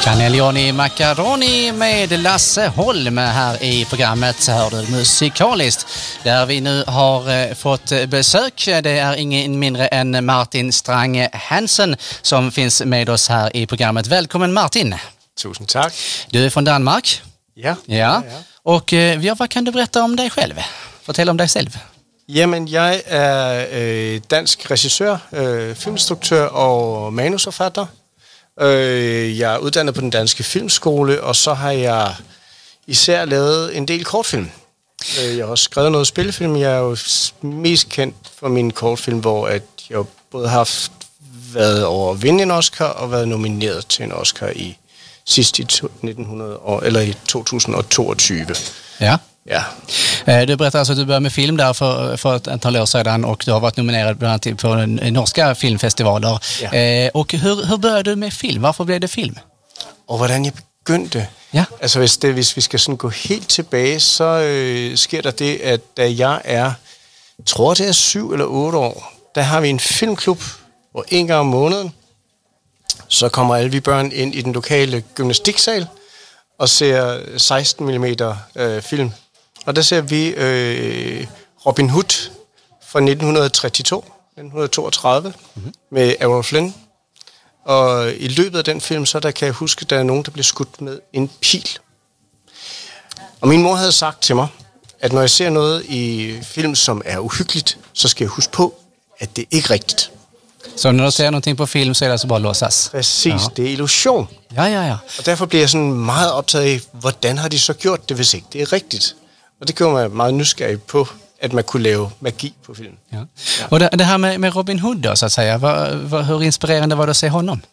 Cannelloni Macaroni med Lasse Holm här i programmet, hör du, musikaliskt, där vi nu har fått besök. Det är ingen mindre än Martin Strange Hansen som finns med oss här i programmet. Välkommen Martin. Tusind tak. Du är från Danmark. Ja. Och vad kan du berätta om dig själv? Fortæl om dig selv. Jamen, jeg er dansk regissør, filminstruktør og manusforfatter. Jeg er uddannet på den danske filmskole, og så har jeg især lavet en del kortfilm. Jeg har også skrevet noget spillefilm. Jeg er jo mest kendt for mine kortfilm, hvor at jeg både har været over at vinde en Oscar og været nomineret til en Oscar i 2022. Ja. Du berättar alltså att du började med film där för ett antal år sedan och du har varit nominerad bland annat på norska filmfestivaler. Ja. Och hur började du med film? Varför blev det film? Og hvordan jeg begyndte? Ja. Altså hvis vi skal sådan gå helt tilbage, så sker der det, at da jeg tror det er 7 eller 8 år, der har vi en filmklub, hvor en gang om måneden, så kommer alle vi børn ind i den lokale gymnastiksal og ser 16 mm film. Og der ser vi Robin Hood fra 1932 med Errol Flynn. Og i løbet af den film, så der kan jeg huske, der er nogen, der bliver skudt med en pil. Og min mor havde sagt til mig, at når jeg ser noget i film, som er uhyggeligt, så skal jeg huske på, at det ikke er rigtigt. Så når du ser någonting på film, så er det altså bare låtsas? Præcis, ja. Det er illusion. Ja. Og derfor bliver jeg sådan meget optaget af, hvordan har de så gjort det, hvis ikke det er rigtigt? Og det gjorde mig meget nysgerrig på, at man kunne lave magi på film. Ja. Och det här med Robin Hood då, så att säga, hur inspirerande var det att se honom?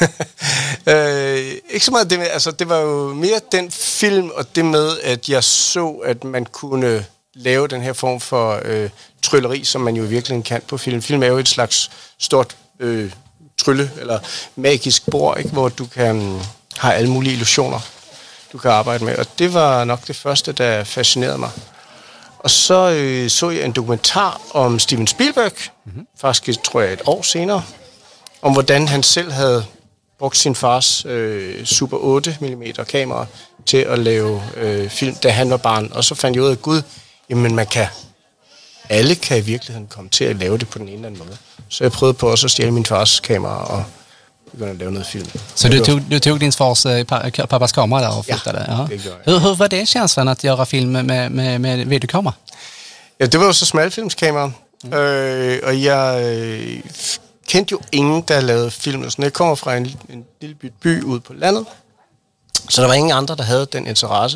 Ikke så meget det med, altså det var jo mere den film, og det med, at jeg så, at man kunne lave den her form for trylleri, som man jo virkelig kan på film. Film er jo et slags stort trylle, eller magisk bord, ikke? Hvor du kan have alle mulige illusioner, du kan arbejde med. Og det var nok det første, der fascinerede mig. Og så så jeg en dokumentar om Steven Spielberg, faktisk tror jeg et år senere, om hvordan han selv havde brugt sin fars Super 8 mm kamera til at lave film, da han var barn. Og så fandt jeg ud af, Gud, jamen alle kan i virkeligheden komme til at lave det på den ene eller anden måde. Så jeg prøvede på også at stjæle min fars kamera og begynde at lave noget film. Så du tog din fars pappas kamera där och fotade? Ja, det gjorde jeg. Hur var det känslan att göra film med videokamera? Ja, det var jo så smalfilmskamera, og jeg kendte jo ingen, der lavede film. Så jeg kommer fra en lille by ude på landet, så der var ingen andre, der havde den interesse.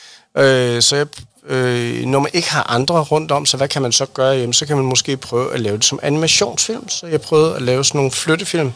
Så når man ikke har andre rundt om, så hvad kan man så gøre? Jamen, så kan man måske prøve at lave det som animationsfilm. Så jeg prøvede at lave sådan nogle flyttefilm,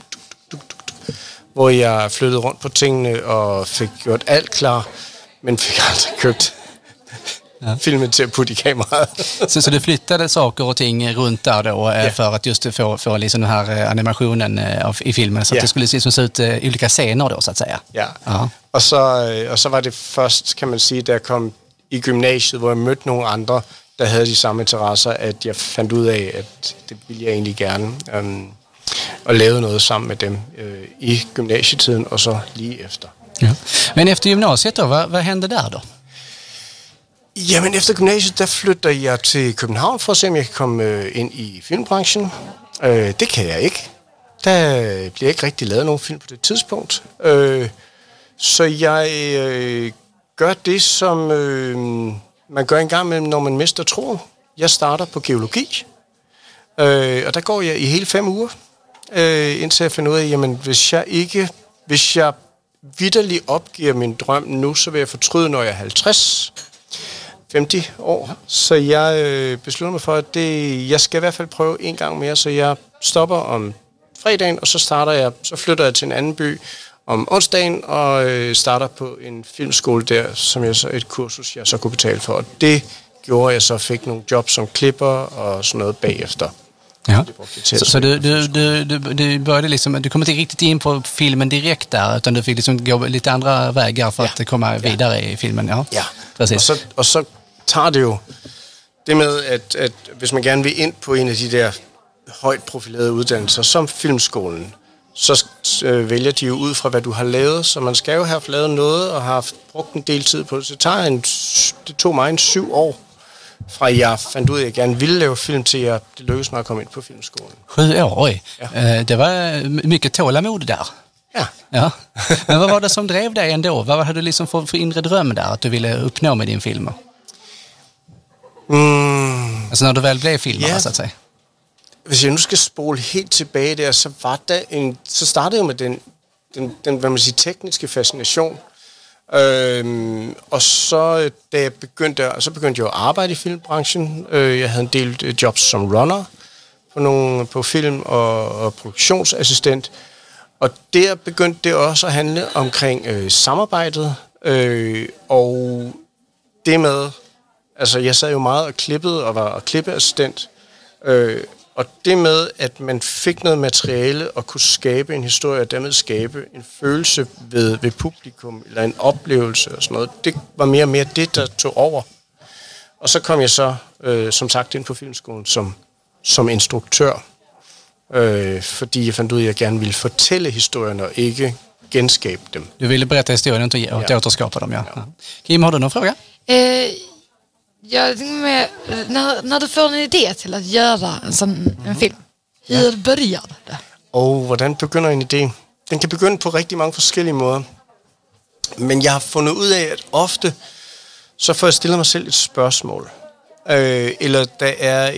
hvor jeg flyttede rundt på tingene og fik gjort alt klar, men fik aldrig købt filmen til at putte i kameraet. Så du flyttade saker och ting runt där då för att just få liksom den här animationen i filmen så att det skulle se ut olika scener då så att säga. Ja. Og så var det først, kan man sige, da jeg kom i gymnasiet, hvor jeg mødte nogle andre, der havde de samme interesser, at jeg fandt ud af, at det ville jeg egentlig gerne, og lavede noget sammen med dem i gymnasietiden og så lige efter. Ja. Men efter gymnasiet då, hvad hände der då? Jamen efter gymnasiet, der flytter jeg til København for at se, om jeg kan komme ind i filmbranchen. Det kan jeg ikke. Der bliver ikke rigtig lavet nogen film på det tidspunkt. Så jeg gør det, som man gør en gang imellem, når man mister troen. Jeg starter på geologi, og der går jeg i hele 5 uger, indtil jeg finder ud af, jamen hvis jeg vitterligt opgiver min drøm nu, så vil jeg fortryde, når jeg er 50 år. Så jeg beslutter mig for, at jeg skal i hvert fald prøve en gang mere, så jeg stopper om fredagen, og så flytter jeg til en anden by om onsdagen, og starter på en filmskole der, som et kursus, jeg så kunne betale for. Og det gjorde, jeg så fik nogle jobs som klipper og sådan noget bagefter. Ja. Så du började liksom, du kom inte riktigt in på filmen direkt där, utan du fick liksom gå lite andra vägar för att komma vidare i filmen. Ja. Precis. Og så tager det jo det med, at hvis man gerne vil ind på en af de der højt profilerede uddannelser, som filmskolen, så vælger de jo ud fra, hvad du har lavet. Så man skal jo have lavet noget og har brugt en del tid på det. Så det tog mig 7 år, fra jeg fandt ud af, at jeg gerne ville lave film, til det lykkedes mig at komme ind på filmskolen. 7 år, oj. Ja. Det var mycket tålamod där. Ja. Men vad var det som drev dig ändå? Vad hade du liksom för inre dröm där att du ville uppnå med din film? Altså når du väl blev filmer, så at sige. Hvis jeg nu skal spole helt tilbage der, så var der så startede jeg med den hvad man siger, tekniske fascination. Og så da jeg begyndte jeg at arbejde i filmbranchen. Jeg havde en del jobs som runner på film og produktionsassistent. Og der begyndte det også at handle omkring samarbejdet og det med, altså jeg sad jo meget og klippede og var klippeassistent. Og det med, at man fik noget materiale og kunne skabe en historie, og dermed skabe en følelse ved publikum, eller en oplevelse og sådan noget, det var mere og mere det, der tog over. Og så kom jeg så, som sagt, ind på filmskolen som instruktør, fordi jeg fandt ud af, at jeg gerne ville fortælle historierne og ikke genskabe dem. Du ville berätta historien och inte återskapa dem, ja. Kim, har du någon fråga? Jag tänker med, när du får en idé till att göra en film, hur börjar det? Hvordan begynder en idé? Den kan begynde på rigtig mange forskellige måder. Men jeg har fundet ud af, at ofte så får jeg stillet mig selv et spørgsmål. Eller der er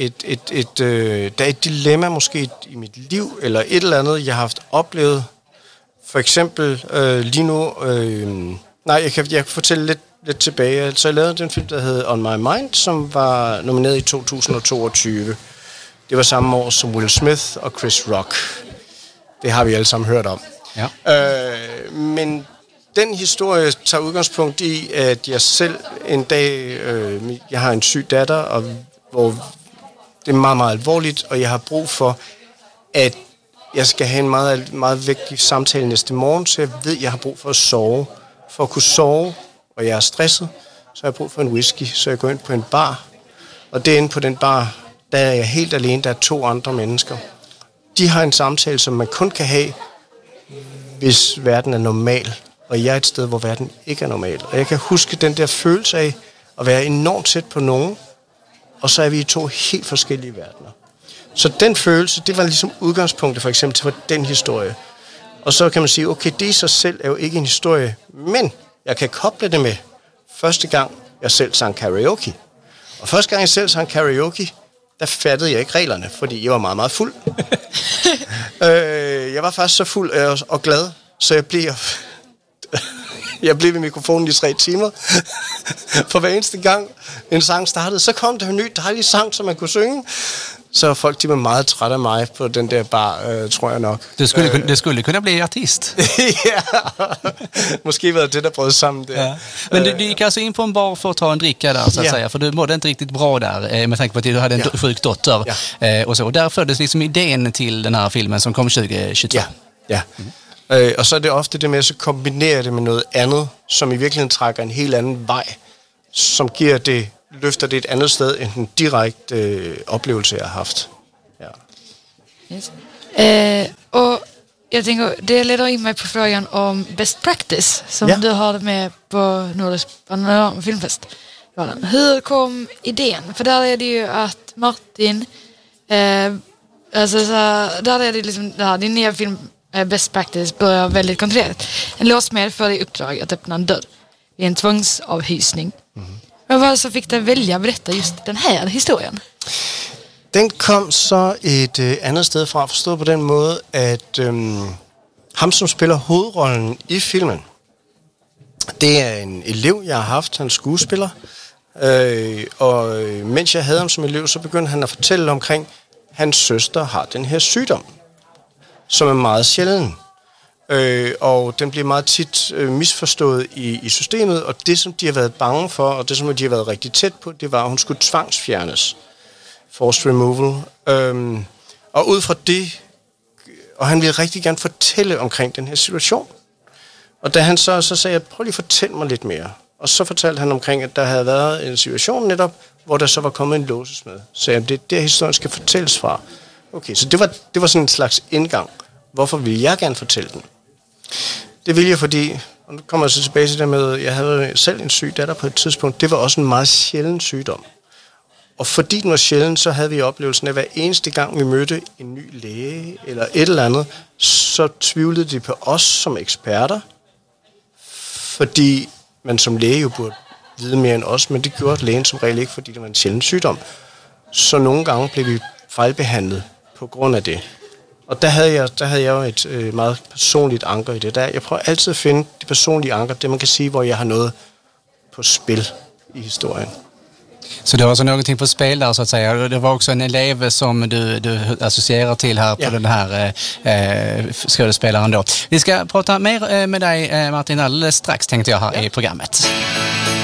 et dilemma måske i mit liv, eller et eller andet, jeg har haft oplevet. For eksempel lige nu... jeg kan fortælle lidt tilbage. Så jeg lavede den film, der hed On My Mind, som var nomineret i 2022. Det var samme år som Will Smith og Chris Rock. Det har vi alle sammen hørt om. Ja. Men den historie tager udgangspunkt i, at jeg selv en dag... jeg har en syg datter, og hvor det er meget, meget alvorligt, og jeg har brug for, at jeg skal have en meget, meget vigtig samtale næste morgen, så jeg ved, at jeg har brug for at sove. For at kunne sove, og jeg er stresset, så har jeg brug for en whisky, så jeg går ind på en bar. Og derinde på den bar, der er jeg helt alene, der er 2 andre mennesker. De har en samtale, som man kun kan have, hvis verden er normal. Og jeg er et sted, hvor verden ikke er normal. Og jeg kan huske den der følelse af at være enormt tæt på nogen, og så er vi i 2 helt forskellige verdener. Så den følelse, det var ligesom udgangspunktet for eksempel til den historie. Og så kan man sige, okay, det i sig selv er jo ikke en historie, men jeg kan koble det med første gang, jeg selv sang karaoke. Og første gang, jeg selv sang karaoke, der fattede jeg ikke reglerne, fordi jeg var meget, meget fuld. Jeg var faktisk så fuld og glad, så jeg blev ved mikrofonen i 3 timer. For hver eneste gang en sang startede, så kom der en ny dejlig sang, som man kunne synge. Så folk, de var meget trætte af mig på den der bar, tror jeg nok. Det skulle kunna bli artist. Ja, måske var det der brød sammen der. Ja. Men du gick alltså in på en bar för att ta en dricka där, så att säga. För du mådde inte riktigt bra där, med tanke på att du hade en sjuk dotter. Och så. Och där föddes liksom idén till den här filmen som kom 2022. Ja. Og så er det ofte det med, at så kombinere det med noget andet, som i virkeligheden trækker en helt anden vej, som løfter det et andet sted, end den direkte oplevelse, jeg har haft. Ja. Yes. Och jag tänker, det leder in mig på frågan om best practice, som du har med på Nordisk filmfest. Hur kom idén? För där är det ju att Martin, där är det liksom, din nya film Best Practice börjar väldigt konkret. En låsmed för i uppdrag att öppna en dörr i en tvångsavhysning. Vad var det som fick dig välja att berätta just den här historien? Den kom så et andet sted fra, forstået på den måde, at ham, som spiller hovedrollen i filmen, det er en elev, jeg har haft, han er skuespiller. Og mens jeg havde ham som elev, så begyndte han at fortælle omkring, hans søster har den her sygdom, som er meget sjælden. Og den bliver meget tit misforstået i systemet, og det, som de har været bange for, og det, som de har været rigtig tæt på, det var, at hun skulle tvangsfjernes. Forced removal. Og ud fra det, og han ville rigtig gerne fortælle omkring den her situation. Og da han så sagde jeg, prøv lige at fortælle mig lidt mere. Og så fortalte han omkring, at der havde været en situation netop, hvor der så var kommet en låsesmed. Så det er der, historien skal fortælles fra. Okay, så det var sådan en slags indgang. hvorfor vil jeg gerne fortælle den? Det vil jeg, fordi, og nu kommer jeg så tilbage til det med, jeg havde selv en syg datter på et tidspunkt, det var også en meget sjælden sygdom. Og fordi den var sjælden, så havde vi oplevelsen af, at hver eneste gang vi mødte en ny læge eller et eller andet, så tvivlede de på os som eksperter, fordi man som læge jo burde vide mere end os, men det gjorde lægen som regel ikke, fordi det var en sjælden sygdom. Så nogle gange blev vi fejlbehandlet på grund af det. Og der havde jeg jo et meget personligt anker i det. Jeg prøver altid at finde de personlige anker, det man kan sige, hvor jeg har noget på spil i historien. Så det var alltså någonting på spel där så att säga. Det var också en elev som du associerar till här på den här skådespelaren då. Vi ska prata mer med dig, Martin, alldeles strax tänkte jag här i programmet.